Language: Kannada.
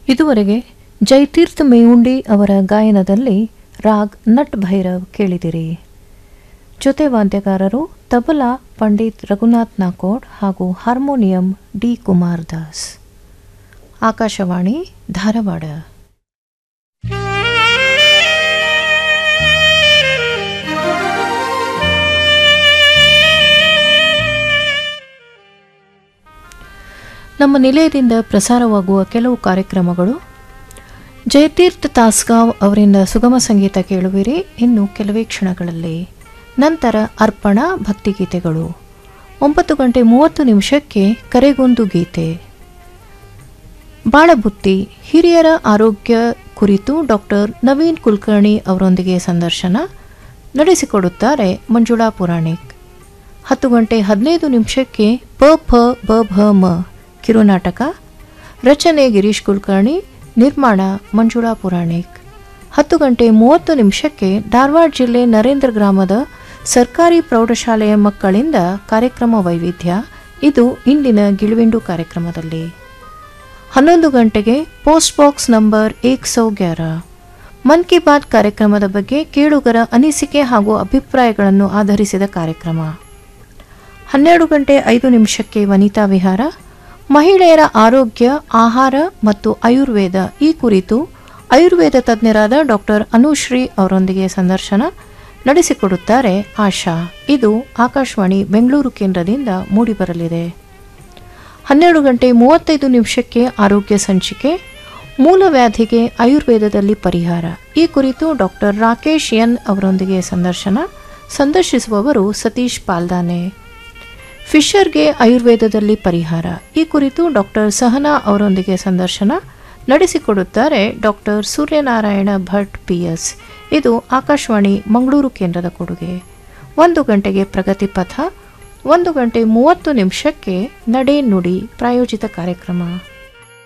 ಇದುವರೆಗೆ ಜಯತೀರ್ಥ ಮೇವುಂಡಿ ಅವರ ಗಾಯನದಲ್ಲಿ ರಾಗ್ ನಟ್ ಭೈರವ್ ಕೇಳಿದಿರಿ. ಜೊತೆ ವಾದ್ಯಗಾರರು ತಬಲಾ ಪಂಡಿತ್ ರಘುನಾಥ್ ನಾಕೋಡ್ ಹಾಗೂ ಹಾರ್ಮೋನಿಯಂ ಡಿ ಕುಮಾರ್ ದಾಸ್. ಆಕಾಶವಾಣಿ ಧಾರವಾಡ. ನಮ್ಮ ನಿಲಯದಿಂದ ಪ್ರಸಾರವಾಗುವ ಕೆಲವು ಕಾರ್ಯಕ್ರಮಗಳು: ಜಯತೀರ್ಥ ತಾಸ್ಗಾಂವ್ ಅವರಿಂದ ಸುಗಮ ಸಂಗೀತ ಕೇಳುವಿರಿ ಇನ್ನು ಕೆಲವೇ ಕ್ಷಣಗಳಲ್ಲಿ. ನಂತರ ಅರ್ಪಣಾ ಭಕ್ತಿಗೀತೆಗಳು. 9:30 ಕರೆಗೊಂದು ಗೀತೆ. ಬಾಳಬುತ್ತಿ ಹಿರಿಯರ ಆರೋಗ್ಯ ಕುರಿತು ಡಾಕ್ಟರ್ ನವೀನ್ ಕುಲಕರ್ಣಿ ಅವರೊಂದಿಗೆ ಸಂದರ್ಶನ ನಡೆಸಿಕೊಡುತ್ತಾರೆ ಮಂಜುಳಾ ಪುರಾಣಿಕ್. 10:15 ಪ ಫ ಬ ಭ ಮ ಕಿರುನಾಟಕ. ರಚನೆ ಗಿರೀಶ್ ಕುಲಕರ್ಣಿ, ನಿರ್ಮಾಣ ಮಂಜುಳಾ ಪುರಾಣಿಕ್. 10:30 ಧಾರವಾಡ ಜಿಲ್ಲೆ ನರೇಂದ್ರ ಗ್ರಾಮದ ಸರ್ಕಾರಿ ಪ್ರೌಢಶಾಲೆಯ ಮಕ್ಕಳಿಂದ ಕಾರ್ಯಕ್ರಮ ವೈವಿಧ್ಯ. ಇದು ಇಂದಿನ ಗಿಳಿವಿಂಡು ಕಾರ್ಯಕ್ರಮದಲ್ಲಿ. 11 ಪೋಸ್ಟ್ ಬಾಕ್ಸ್ ನಂಬರ್ 111 ಮನ್ ಕಿ ಬಾತ್ ಕಾರ್ಯಕ್ರಮದ ಬಗ್ಗೆ ಕೇಳುಗರ ಅನಿಸಿಕೆ ಹಾಗೂ ಅಭಿಪ್ರಾಯಗಳನ್ನು ಆಧರಿಸಿದ ಕಾರ್ಯಕ್ರಮ. 12:05 ವನಿತಾ ವಿಹಾರ. ಮಹಿಳೆಯರ ಆರೋಗ್ಯ, ಆಹಾರ ಮತ್ತು ಆಯುರ್ವೇದ ಈ ಕುರಿತು ಆಯುರ್ವೇದ ತಜ್ಞರಾದ ಡಾಕ್ಟರ್ ಅನುಶ್ರೀ ಅವರೊಂದಿಗೆ ಸಂದರ್ಶನ ನಡೆಸಿಕೊಡುತ್ತಾರೆ ಆಶಾ. ಇದು ಆಕಾಶವಾಣಿ ಬೆಂಗಳೂರು ಕೇಂದ್ರದಿಂದ ಮೂಡಿಬರಲಿದೆ. 12:35 ಆರೋಗ್ಯ ಸಂಚಿಕೆ. ಮೂಲವ್ಯಾಧಿಗೆ ಆಯುರ್ವೇದದಲ್ಲಿ ಪರಿಹಾರ ಈ ಕುರಿತು ಡಾಕ್ಟರ್ ರಾಕೇಶ್ ಎನ್ ಅವರೊಂದಿಗೆ ಸಂದರ್ಶನ. ಸಂದರ್ಶಿಸುವವರು ಸತೀಶ್ ಪಾಲ್ದಾನೆ. ಫಿಶರ್ಗೆ ಆಯುರ್ವೇದದಲ್ಲಿ ಪರಿಹಾರ ಈ ಕುರಿತು ಡಾಕ್ಟರ್ ಸಹನಾ ಅವರೊಂದಿಗೆ ಸಂದರ್ಶನ ನಡೆಸಿಕೊಡುತ್ತಾರೆ ಡಾಕ್ಟರ್ ಸೂರ್ಯನಾರಾಯಣ ಭಟ್ ಪಿಎಸ್. ಇದು ಆಕಾಶವಾಣಿ ಮಂಗಳೂರು ಕೇಂದ್ರದ ಕೊಡುಗೆ. 1 ಗಂಟೆಗೆ ಪ್ರಗತಿ ಪಥ. 1:30 ನಡೆ ನುಡಿ ಪ್ರಾಯೋಜಿತ ಕಾರ್ಯಕ್ರಮ.